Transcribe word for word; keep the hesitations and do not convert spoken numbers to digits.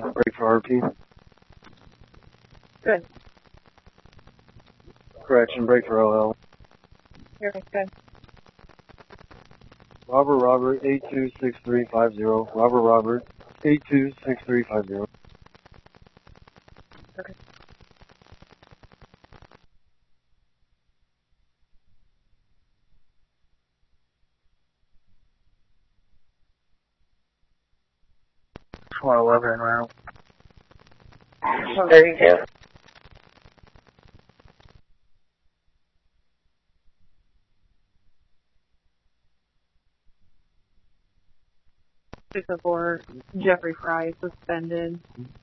break for R P. Good. Correction, break for L L. Here, good. Robert Robert eight two six three five zero. Robert Robert eight two six three five zero. Okay. one eleven route. There you go. Six oh four, Jeffrey Fry suspended.